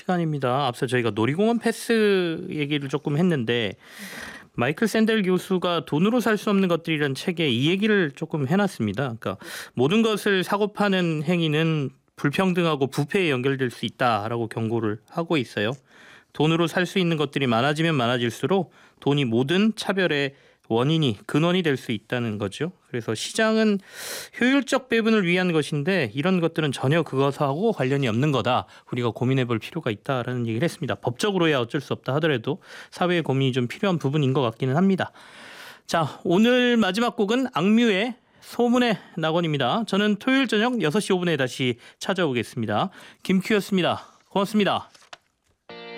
시간입니다. 앞서 저희가 놀이공원 패스 얘기를 조금 했는데 마이클 샌델 교수가 돈으로 살 수 없는 것들이라는 책에 이 얘기를 조금 해놨습니다. 그러니까 모든 것을 사고 파는 행위는 불평등하고 부패에 연결될 수 있다라고 경고를 하고 있어요. 돈으로 살 수 있는 것들이 많아지면 많아질수록 돈이 모든 차별의 근원이 될 수 있다는 거죠. 그래서 시장은 효율적 배분을 위한 것인데 이런 것들은 전혀 그것하고 관련이 없는 거다. 우리가 고민해 볼 필요가 있다라는 얘기를 했습니다. 법적으로야 어쩔 수 없다 하더라도 사회의 고민이 좀 필요한 부분인 것 같기는 합니다. 자, 오늘 마지막 곡은 악뮤의 소문의 낙원입니다. 저는 토요일 저녁 6시 5분에 다시 찾아오겠습니다. 김큐였습니다. 고맙습니다.